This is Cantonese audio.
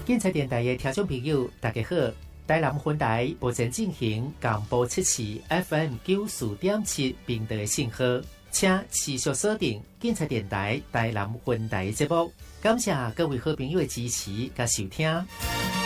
警察电台的听众朋友，大家好！台南分台目前进行广播测试 FM 94.7频道的信号，请持续锁定警察电台台南分台节目。感谢各位好朋友的支持甲收听。